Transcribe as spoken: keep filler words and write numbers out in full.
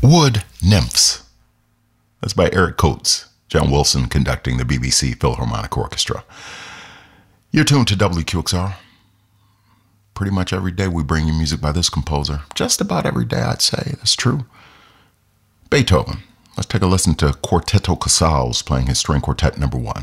Wood Nymphs. That's by Eric Coates. John Wilson conducting the B B C Philharmonic Orchestra. You're tuned to W Q X R. Pretty much every day we bring you music by this composer. Just about every day, I'd say. That's true. Beethoven. Let's take a listen to Quartetto Casals playing his string quartet number one.